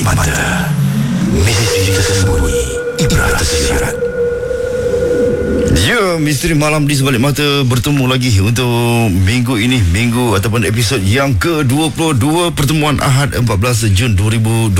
Mata. Misteri tersembunyi, ibrah tersirat. Ya, misteri malam di sebalik mata bertemu lagi untuk minggu ini, minggu ataupun episod yang ke-22 pertemuan Ahad 14 Jun 2026.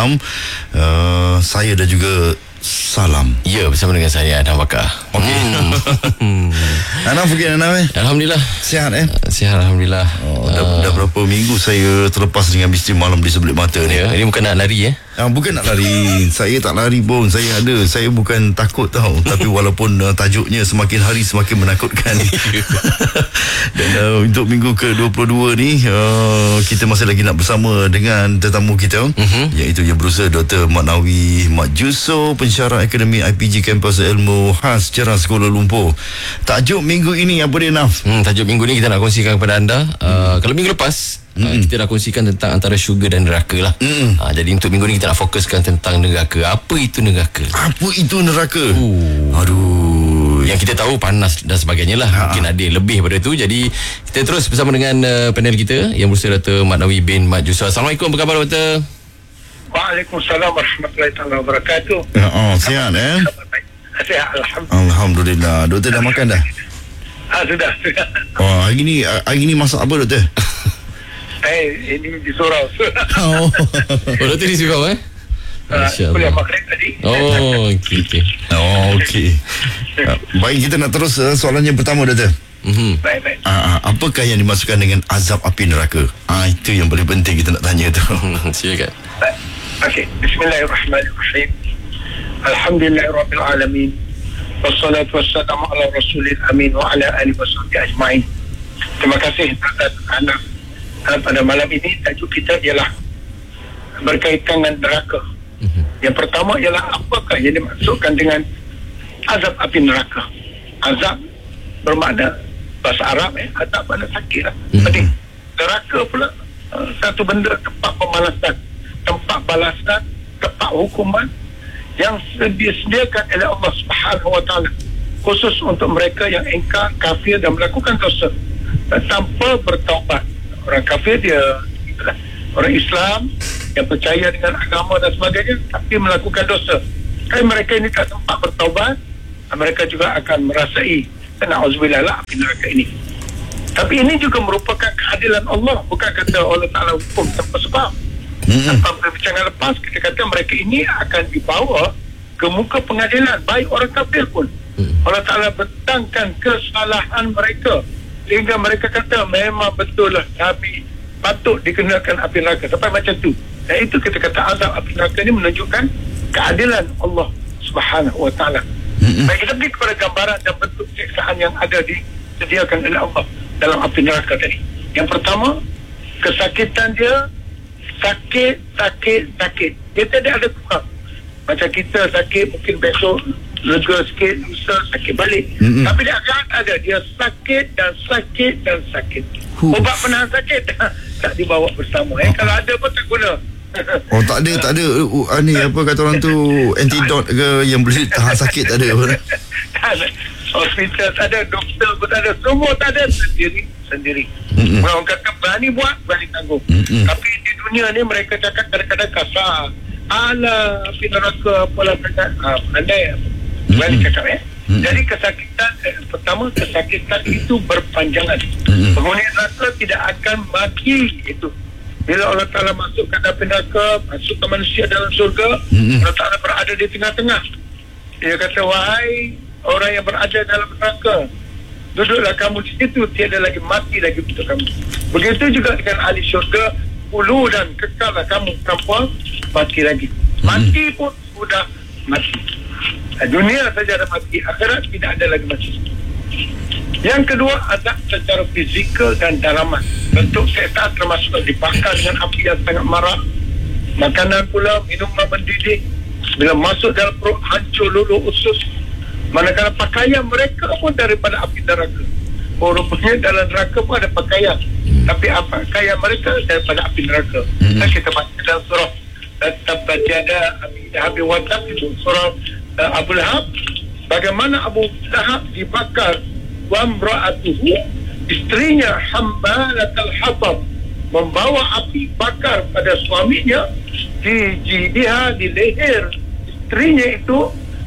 Saya dan juga Salam. Ya, bersama dengan saya Adam Bakar. Okey. Anam pergi Anam Alhamdulillah. Sihat Sihat Alhamdulillah. Dah berapa minggu saya terlepas dengan misteri malam di sebalik mata ni. Ya, ini bukan nak lari Bukan nak lari. Saya tak lari pun. Saya bukan takut tahu. Tapi walaupun tajuknya semakin hari semakin menakutkan. Dan untuk minggu ke-22 ni kita masih lagi nak bersama dengan tetamu kita, iaitu yang berusaha Dr. Mat Nawi Mat Juso, pensyarah Akademi IPG Kampus Ilmu Khas Ceras Kuala Lumpur. Tajuk minggu ini apa dia, Naf? Tajuk minggu ni kita nak kongsikan kepada anda. Kalau minggu lepas kita dah kongsikan tentang antara syurga dan neraka lah. Jadi untuk minggu ni kita nak fokuskan tentang neraka. Apa itu neraka? Aduh, yang kita tahu panas dan sebagainya lah. Mungkin ada lebih daripada itu. Jadi kita terus bersama dengan panel kita yang berusaha Dr. Mat Nawi bin Mat Juso. Assalamualaikum, apa khabar Dr.? Waalaikumsalam warahmatullahi wabarakatuh. Sihat Sihat, Alhamdulillah. Doktor dah makan dah? Sudah. Hari ni masak apa, Doktor? Ini di surau. Doktor di surau Kuliah maghrib tadi. Okey. Baik, kita nak terus soalan yang pertama, Doktor. Baik. Apakah yang dimasukkan dengan azab api neraka? Itu yang paling penting kita nak tanya tu. Silakan. Okey, bismillahirrahmanirrahim. Alhamdulillahirabbil alamin. Wassalatu wassalamu ala rasulil amin wa ala alihi wasahbihi ajmain. Terima kasih anak. Pada malam ini tajuk kita ialah berkaitan dengan neraka. Yang pertama ialah apakah yang dimaksudkan dengan azab api neraka? Azab bermakna bahasa Arab azab makna sakit lah. Penting. Neraka pula satu benda, tempat pembalasan, tempat balasan, tempat hukuman yang disediakan oleh Allah Subhanahu Wa Taala khusus untuk mereka yang ingkar, kafir dan melakukan dosa tanpa bertaubat. Orang kafir dia orang Islam yang percaya dengan agama dan sebagainya tapi melakukan dosa. Kalau mereka ini tak sempat bertaubat, mereka juga akan merasai na'udzubillah api neraka ini. Tapi ini juga merupakan keadilan Allah. Bukan kata Allah Ta'ala hukum tanpa sebab. Tanpa perbincangan lepas, kita kata mereka ini akan dibawa ke muka pengadilan, baik orang kafir pun. Allah Ta'ala bentangkan kesalahan mereka sehingga mereka kata memang betul lah Nabi patut dikenakan api neraka. Sampai macam tu. Dan itu kita kata azab api neraka ini menunjukkan keadilan Allah Subhanahu Wa Ta'ala. Baik, kita pergi kepada gambaran dan bentuk siksaan yang ada disediakan oleh Allah dalam api neraka tadi. Yang pertama, kesakitan dia sakit. Dia tidak ada kurang. Macam kita sakit mungkin besok lega sikit, lusa sakit balik. Tapi dia akan ada, dia sakit dan sakit. Ubat penahan sakit tak dibawa bersama. Kalau ada pun tak guna. Tak ada ni apa kata orang tu, antidote ke yang boleh tahan sakit? Tak ada. Hospital tak ada, doktor pun tak ada, semua tak ada, sendiri. Orang kata berani buat, berani tanggung. Tapi di dunia ni mereka cakap kadang-kadang kasar. Alah, api neraka apalah cakap. Pandai berani cakap Jadi kesakitan, pertama kesakitan itu berpanjangan. Penghuni neraka tidak akan mati itu. Bila Allah Ta'ala masukkan api neraka, masukkan manusia dalam surga, Allah Ta'ala berada di tengah-tengah. Dia kata, wahai orang yang berada dalam neraka, duduklah kamu di situ, tiada lagi mati lagi untuk kamu. Begitu juga dengan ahli syurga, hulu dan kekallah kamu tanpa mati lagi. Mati pun sudah mati. Dunia saja ada mati, akhirat tidak ada lagi mati. Yang kedua, azab secara fizikal dan dalaman. Bentuk setan termasuk dibakar dengan api yang sangat marah. Makanan pula, minuman mendidih. Bila masuk dalam perut, hancur luluh usus. Manakala pakaian mereka pun daripada api neraka. Rupanya dalam neraka pun ada pakaian. Tapi pakaian mereka daripada api neraka. Dan kita baca dalam surah Tabbat yada Abi Lahab wa Tab, itu surah Abu Lahab. Bagaimana Abu Lahab dibakar, wa imra'atuhu, isterinya hambalatal hatab, membawa api bakar pada suaminya dia di leher isterinya itu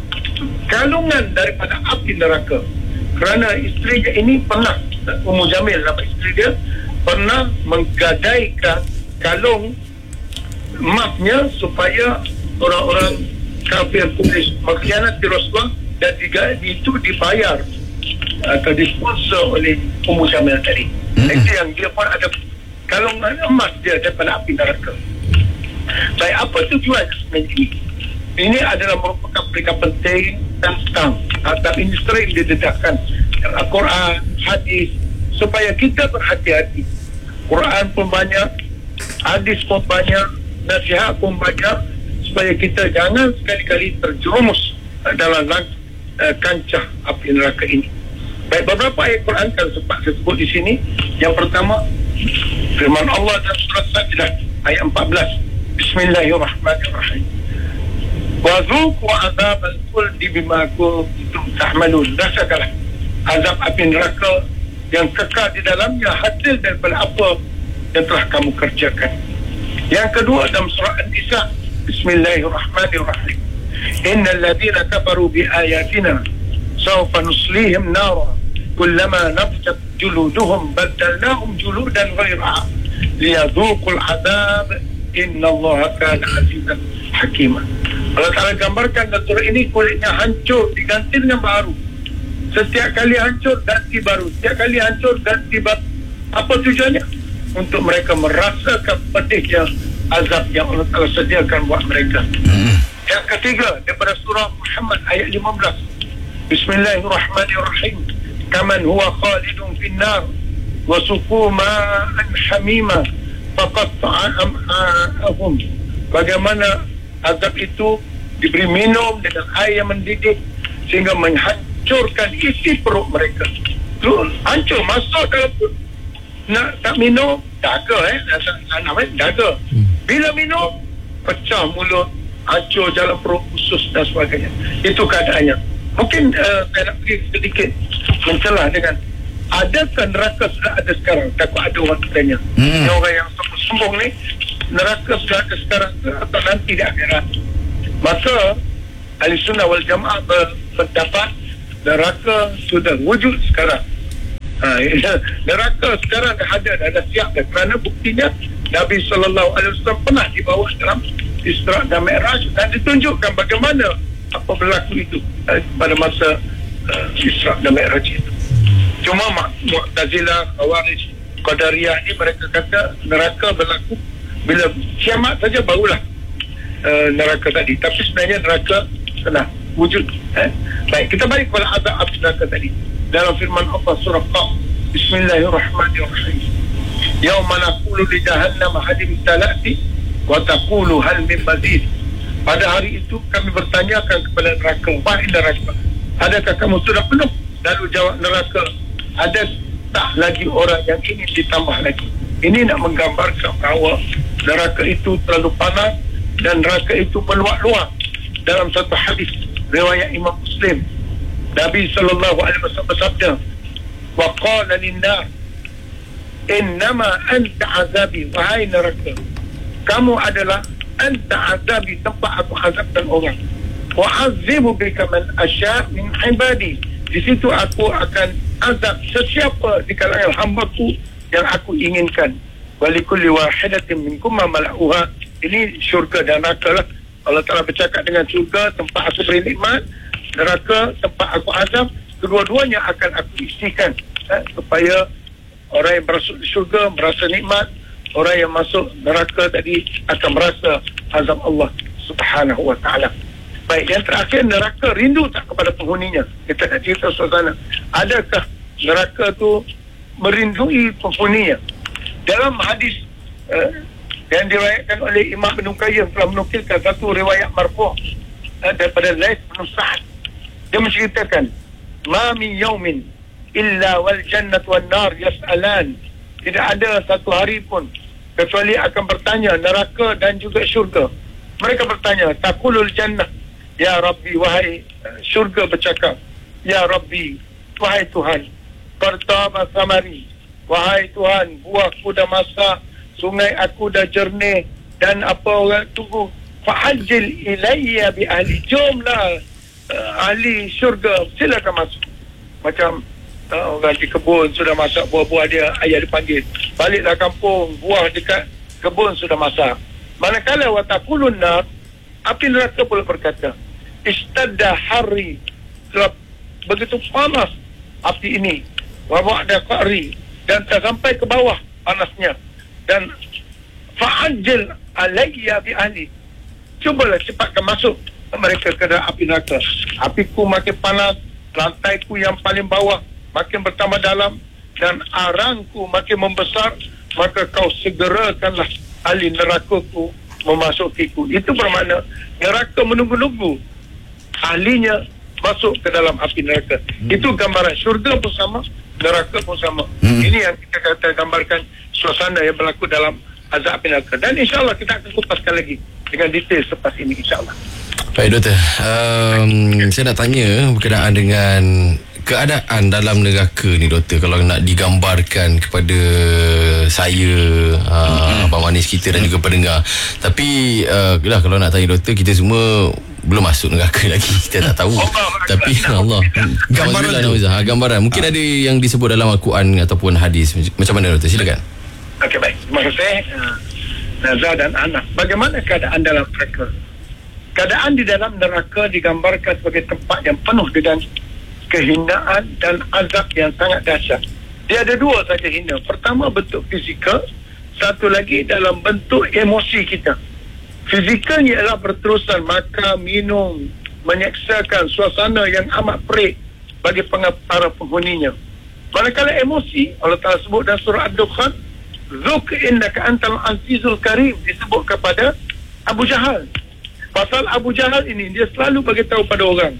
kalungan daripada api neraka. Kerana isterinya ini pernah, Ummu Jamil nama isteri dia, pernah menggadaikan kalung emasnya supaya orang-orang kafir Quraisy mengkhianati Rasulullah, dan itu dibayar atau disponsor oleh Ummu Jamil tadi. Itu yang dia pun ada kalung emas dia daripada api neraka. Baik, apa tujuan sebenarnya ini? Ini adalah merupakan perkara penting tentang atau ini sering didedahkan Al-Quran, hadis, supaya kita berhati-hati. Quran pun banyak, hadis pun banyak, nasihat pun banyak, supaya kita jangan sekali-kali terjerumus dalam kancah api neraka ini. Baik, beberapa ayat Quran kan sempat saya sebut di sini. Yang pertama, firman Allah dalam surah Sajdah ayat 14. Bismillahirrahmanirrahim. Wa dzuqu adzabal khuldi bima kuntum ta'malun. Rasakanlah azab api neraka yang kekal di dalamnya hasil daripada apa yang telah kamu kerjakan. Yang kedua dalam surah An-Nisa, Bismillahirrahmanirrahim. Innal ladzina kafaru bi ayatina sawfa nuslihim nara kullama nabtat juluduhum badalnahum juludan ghayraha liyadhuqul adzab innallaha kana azizan hakima. Allah Ta'ala gambarkan dalam surah ini kulitnya hancur diganti dengan baru. Setiap kali hancur ganti baru, setiap kali hancur ganti baru. Apa tujuannya? Untuk mereka merasakan pedihnya azab yang Allah Ta'ala sediakan buat mereka. Yang ketiga daripada surah Muhammad ayat 15. Bismillahirrahmanirrahim. Kaman huwa khalidun finnar wa suqu ma'an hamima faqatta'a am'a'ahum. Bagaimana azab itu diberi minum dengan air yang mendidih sehingga menghancurkan isi perut mereka. Tu hancur, masuk dalam perut. Nak tak minum, daga daga. Bila minum, pecah mulut, hancur jalan perut, usus dan sebagainya. Itu keadaannya. Mungkin saya nak pergi sedikit mencelah dengan adakah neraka sudah ada sekarang? Takut ada orang tanya. Orang yang sombong ni, neraka sudah ada sekarang atau nanti di akhirat? Maka Ahlussunnah wal Jamaah berpendapat neraka sudah wujud sekarang. Neraka sekarang dah ada siap dah, kerana buktinya Nabi SAW pernah dibawa dalam Isra dan Mi'raj dan ditunjukkan bagaimana apa berlaku itu pada masa Isra dan Mi'raj itu. Cuma Mu'tazilah, Khawarij, Qadariyah ni mereka kata neraka berlaku bila kiamat saja barulah neraka tadi. Tapi sebenarnya neraka telah wujud. Baik, kita balik kepada azab neraka tadi. Dalam firman Allah surah Qaf, Bismillahirrahmanirrahim. Yauma naqulu li jahannam hadim talati wa taqulu hal min mazid. Pada hari itu kami bertanyakan kepada neraka, wahai neraka, adakah kamu sudah penuh? Lalu jawab neraka, ada tak lagi orang yang ingin ditambah lagi. Ini nak menggambarkan bahawa neraka itu terlalu panas dan neraka itu meluak-luak. Dalam satu hadis riwayat Imam Muslim, Nabi SAW bersabda, wa qala lin-nar innama anta azabi, wahai neraka, kamu adalah anta azabi, tempat aku azabkan orang, wa azibu bika man asya' min ibadi, di situ aku akan azab sesiapa di kalangan hamba-Ku yang aku inginkan. Walikulli wahidatin minkum ma mala'uha. Ini syurga dan neraka lah. Allah Ta'ala bercakap dengan syurga, tempat aku beri nikmat, neraka, tempat aku azab, kedua-duanya akan aku isikan supaya orang yang masuk syurga merasa nikmat, orang yang masuk neraka tadi akan merasa azab Allah Subhanahu wa Ta'ala. Baik, yang terakhir, neraka rindu tak kepada penghuninya? Kita nak cerita suasana. Adakah neraka tu merindui penghuninya? Dalam hadis yang diriwayatkan oleh Imam Ibn Qayyim telah menukilkan satu riwayat marfu' daripada Laits bin Sa'ad. Dia menceritakan, ma min yaumin illa wal jannatu wan nar yas'alan. Tidak ada satu hari pun kecuali akan bertanya neraka dan juga syurga. Mereka bertanya, taqulul jannah, ya Rabbi, wahai syurga bercakap, ya Rabbi, wahai Tuhan, pertama samari, wahai Tuhan, buahku dah masak, sungai aku dah jernih, dan apa orang tunggu, fa'ajil ilayya bi ahli, jomlah ahli syurga, silakan masuk. Macam orang di kebun sudah masak buah-buah dia, ayah dipanggil, baliklah kampung, buah dekat kebun sudah masak. Manakala wataqulun nar, api neraka pula berkata, istadda hari, telah begitu panas api ini, wa ba'da qa'ri, dan tak sampai ke bawah panasnya, dan fa'ajil alayya bi ahli, cubalah cepatkan masuk mereka ke dalam api neraka. Apiku makin panas, lantaiku yang paling bawah makin bertambah dalam, dan arangku makin membesar, maka kau segerakanlah ahli nerakaku memasukiku. Itu bermakna neraka menunggu-nunggu ahlinya masuk ke dalam api neraka. Itu gambaran syurga pun sama, neraka pun sama. Ini yang kita kata gambarkan suasana yang berlaku dalam azab api neraka. Dan insyaAllah kita akan kupaskan lagi dengan detail selepas ini, insyaAllah. Baik doktor, saya nak tanya berkenaan dengan keadaan dalam neraka ni doktor, kalau nak digambarkan kepada saya, Abang Manis kita dan juga pendengar. Tapi kalau nak tanya doktor, kita semua belum masuk neraka lagi, kita tak tahu. Tapi Allah, gambaran mungkin ada yang disebut dalam Al-Quran ataupun hadis. Macam mana doktor, silakan. Okey, baik, terima kasih Nazar dan Anas. Bagaimana keadaan dalam neraka? Keadaan di dalam neraka digambarkan sebagai tempat yang penuh dengan kehinaan dan azab yang sangat dahsyat. Dia ada dua saja hina. Pertama bentuk fizikal, satu lagi dalam bentuk emosi kita. Fizikalnya ialah berterusan makan, minum, menyeksakan suasana yang amat perik bagi para penghuninya. Manakala emosi, Allah Ta'ala sebut dalam surah Ad-Dukhan, Zuk innaka antal azizul karim, disebut kepada Abu Jahal. Pasal Abu Jahal ini, dia selalu bagi tahu pada orang,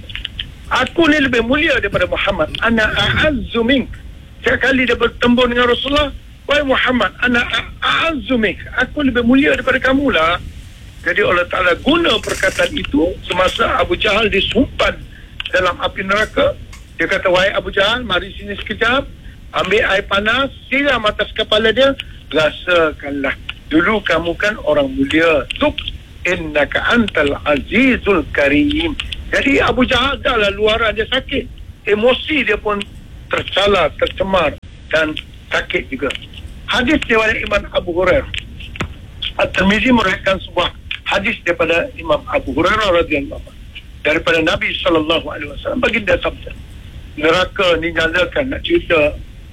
aku ni lebih mulia daripada Muhammad. Ana a'azzu mink. Setiap kali dia bertembur dengan Rasulullah, wahai Muhammad, ana a'azzu mink, aku lebih mulia daripada kamu lah. Jadi Allah Ta'ala guna perkataan itu semasa Abu Jahal disumpan dalam api neraka. Dia kata, wahai Abu Jahal, mari sini sekejap, ambil air panas, siram atas kepala dia, rasakanlah, dulu kamu kan orang mulia. Zuk innaka antal azizul karim. Jadi Abu Jahal dah lah luaran dia sakit, emosi dia pun tercela, tercemar dan sakit juga. Hadis daripada Imam Abu Hurairah, At-Tirmizi meriwayatkan sebuah hadis daripada Imam Abu Hurairah radhiyallahu anhu daripada Nabi SAW. Baginda sabda, neraka ni nyalakan, nak cerita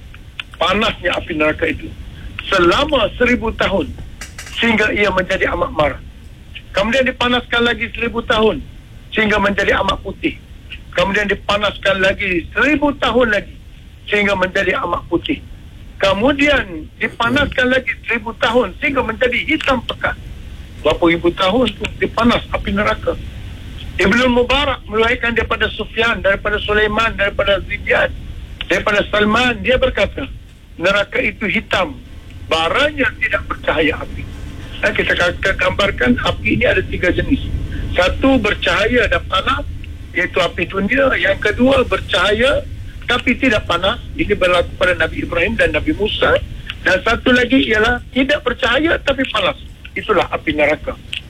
panasnya api neraka itu selama 1000 tahun sehingga ia menjadi amat marah. Kemudian dipanaskan lagi 1000 tahun sehingga menjadi amat putih. Kemudian dipanaskan lagi 1000 tahun lagi sehingga menjadi amat putih. Kemudian dipanaskan lagi 1000 tahun sehingga menjadi hitam pekat. Berapa ribu tahun tu dipanas api neraka. Ibnu Mubarak meriwayatkan daripada Sufyan, daripada Sulaiman, daripada Ziyad, daripada Salman, dia berkata, neraka itu hitam, baranya tidak bercahaya api. Kita gambarkan api ini ada 3 jenis. Satu bercahaya dan panas, iaitu api dunia. Yang kedua bercahaya tapi tidak panas, ini berlaku pada Nabi Ibrahim dan Nabi Musa. Dan satu lagi ialah tidak bercahaya tapi panas, itulah api neraka.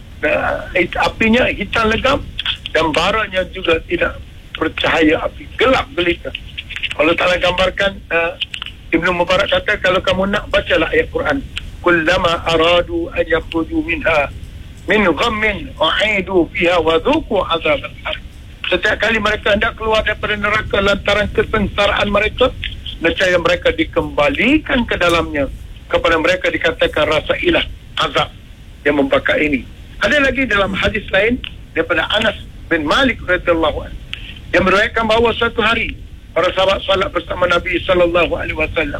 Apinya hitam legam dan baranya juga tidak bercahaya api, gelap gelita. Allah Ta'ala gambarkan, Ibnu Mubarak kata, kalau kamu nak, bacalah ayat Quran, kullama aradu an yakhruju minha min ghammin u'idu fiha wa dhuqu azab al-har. Setiap kali mereka hendak keluar daripada neraka lantaran kesengsaraan mereka, nescaya mereka dikembalikan ke dalamnya. Kepada mereka dikatakan, rasailah azab yang membakar ini. Ada lagi dalam hadis lain daripada Anas bin Malik radhiyallahu anhu yang meriwayatkan bahawa suatu hari para sahabat salat bersama Nabi sallallahu alaihi wasallam.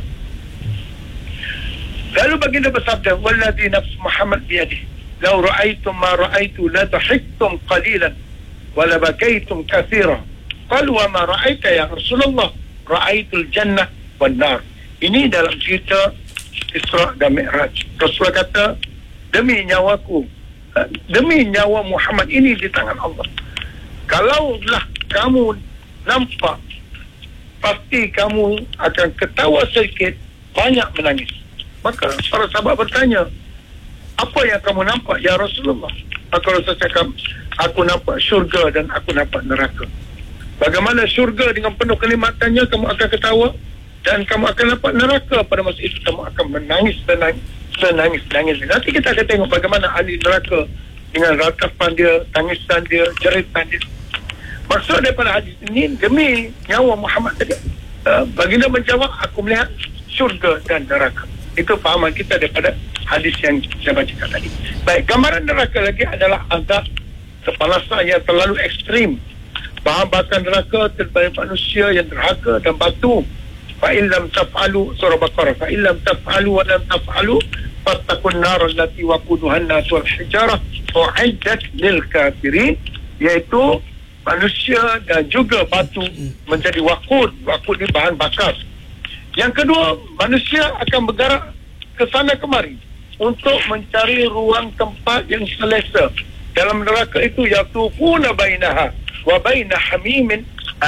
Lalu baginda bersabda, wallazi nafs Muhammad biyadihi, law ra'aytum ma ra'aytu la dhahiktum qalilan wa la bakaytum katsiran. Qalu wa ma ra'aita ya Rasulullah? Ra'aitul jannah wan nar. Ini dalam cerita Isra dan Mi'raj. Rasulullah kata, demi nyawaku, demi nyawa Muhammad ini di tangan Allah, kalaulah kamu nampak, pasti kamu akan ketawa sedikit, banyak menangis. Maka para sahabat bertanya, apa yang kamu nampak ya Rasulullah? Maka Rasul cakap, aku nampak syurga dan aku nampak neraka. Bagaimana syurga dengan penuh kenikmatannya, kamu akan ketawa, dan kamu akan nampak neraka. Pada masa itu kamu akan menangis. Nanti kita akan tengok bagaimana ahli neraka dengan ratapan dia, tangisan dia, jeritan dia. Maksud daripada hadis ini, demi nyawa Muhammad tadi, baginda menjawab, aku melihat syurga dan neraka. Itu fahaman kita daripada hadis yang saya bacakan tadi. Baik, gambaran neraka lagi adalah azab kepanasan yang terlalu ekstrim. Bahan bakar neraka terhadap manusia yang derhaka dan batu. Fa'in lam taf'alu, surah Baqarah, fa'in lam taf'alu wa lam taf'alu fattakun nar allati waquduhan nas wal hijarah u'iddat lil kafirin, iaitu manusia dan juga batu menjadi waqud ni bahan bakar. Yang kedua, manusia akan bergerak ke sana kemari untuk mencari ruang tempat yang selesa. Dalam neraka itu yatufuna bainaha wa baina hamimin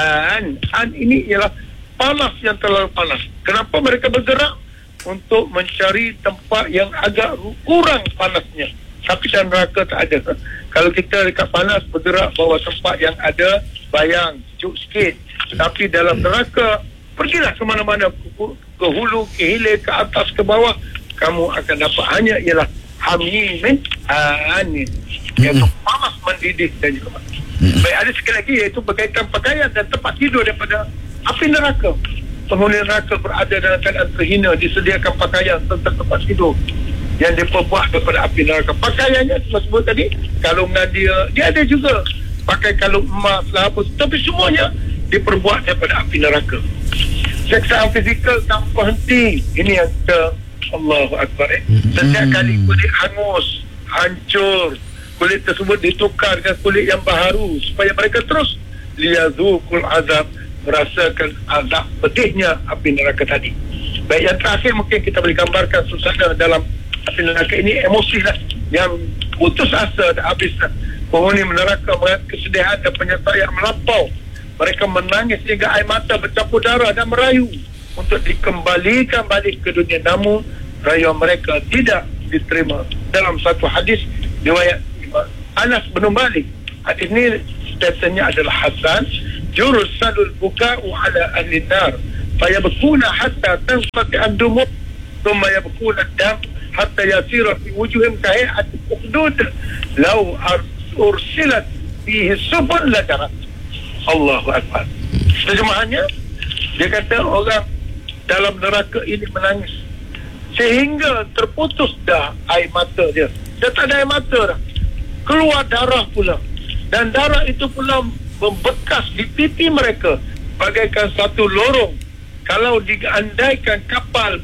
an ini ialah panas yang terlalu panas. Kenapa mereka bergerak? Untuk mencari tempat yang agak kurang panasnya. Tapi dalam neraka tak ada. Kalau kita dekat panas bergerak bawa tempat yang ada bayang, sejuk sikit. Tapi dalam neraka, pergilah ke mana-mana, ke hulu, ke hilir, ke atas, ke bawah, kamu akan dapat hanya ialah hamimin anin, iaitu panas mendidih dan juga mati. Baik, ada sekali lagi iaitu berkaitan pakaian dan tempat tidur daripada api neraka. Penghuni neraka berada dalam keadaan terhina, disediakan pakaian serta tempat tidur yang diperbuat daripada api neraka. Pakaiannya saya sebut tadi, kalungan dia ada juga pakai kalung emas lah apa, tapi semuanya diperbuat daripada api neraka. Seksaan fizikal tak berhenti. Ini yang kita, Allahu Akbar, setiap kali kulit hangus, hancur, kulit tersebut ditukar dengan kulit yang baharu supaya mereka terus liyazuqul azab, merasakan azab pedihnya api neraka tadi. Baik, yang terakhir mungkin kita boleh gambarkan suasana dalam api neraka ini, emosi lah yang putus asa dan habis lah. Penghuni neraka melihat kesedihan dan penyertaan melampau. Mereka menangis sehingga air mata bercampur darah dan merayu untuk dikembalikan balik ke dunia. Namun rayuan mereka tidak diterima. Dalam satu hadis riwayat Anas bin Malik, hadis ini statusnya adalah hasan, jursalul buka'u ala ahli nar fayabkuna hatta tanqati ad-dumur thumma yabkuna ad-dam hatta yasira fi wujuhihim kahay'ati al-ukhdud law ursilat fihi subul la jarat. Allahu Akbar. Terjemahannya, dia kata orang dalam neraka ini menangis sehingga terputus dah air mata dia. Dia tak ada air mata dah. Keluar darah pula. Dan darah itu pula membekas di pipi mereka bagaikan satu lorong. Kalau diandaikan kapal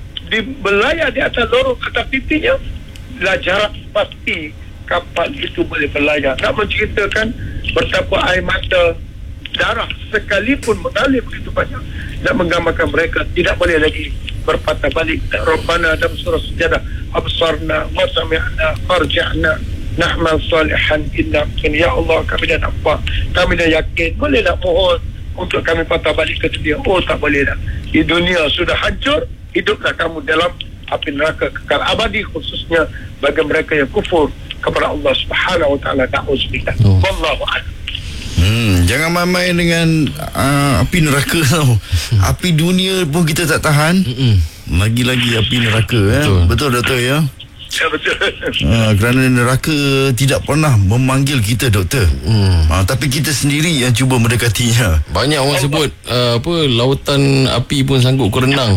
berlayar di atas lorong atas pipinya, lah jarak pasti kapal itu boleh berlayar. Nak menceritakan betapa air mata, darah sekalipun mengalir begitu banyak, nak menggambarkan mereka tidak boleh lagi berpatah balik. Rabbana dalam surah Sajadah, absarna wa sami'na farja'na na'mal salihan inna ya Allah, kami dah nampak, kami dah yakin, boleh tak mohon untuk kami patah balik ke dunia? Oh, tak boleh dah. Di dunia sudah hancur, hiduplah kamu dalam api neraka kekal abadi, khususnya bagi mereka yang kufur kepada Allah Subhanahu wa taala. Na'udzubillah. Wallahu a'lam. Jangan main-main dengan api neraka tau. Api dunia pun kita tak tahan, lagi-lagi api neraka. Betul doktor ya? Ya, betul. Kerana neraka tidak pernah memanggil kita doktor, tapi kita sendiri yang cuba mendekatinya. Banyak orang sebut lautan api pun sanggup kau renang.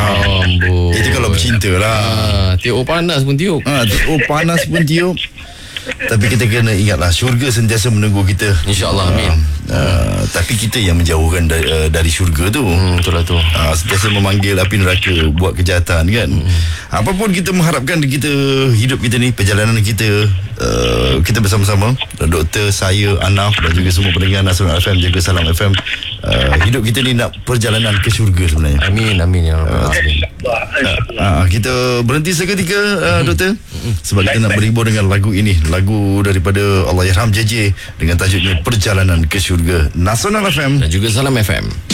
Itu kalau bercinta lah. Tiup panas pun tiup. Tiup panas pun tiup. Tapi kita kena ingatlah, syurga sentiasa menunggu kita, InsyaAllah, amin. Tapi kita yang menjauhkan dari syurga tu. Betul lah tu. Sentiasa memanggil api neraka buat kejahatan kan. Apapun kita mengharapkan kita, hidup kita ni, perjalanan kita, kita bersama-sama, doktor, saya, Anaf dan juga semua pendengar Nasional FM, juga Salam FM, hidup kita ni nak perjalanan ke syurga sebenarnya. Amin, amin ya Rabbal Alamin. Kita berhenti seketika, doktor, sebab kita nak berhibur dengan lagu ini, lagu daripada Allahyarham JJ dengan tajuknya Perjalanan ke Syurga. Nasional FM dan juga Salam FM.